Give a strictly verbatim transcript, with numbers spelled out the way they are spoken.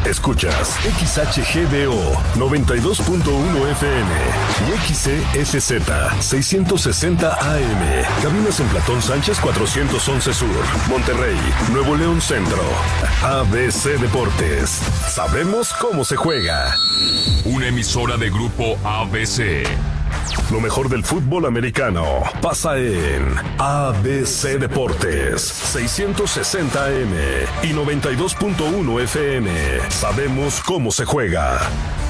Escuchas X H G D O noventa y dos punto uno F M y X C F Z seiscientos sesenta A M. Cabinas en Platón Sánchez cuatrocientos once Sur, Monterrey, Nuevo León Centro. A B C Deportes. Sabemos cómo se juega. Una emisora de Grupo A B C. Lo mejor del fútbol americano pasa en A B C Deportes, seiscientos sesenta A M y noventa y dos punto uno F M. Sabemos cómo se juega.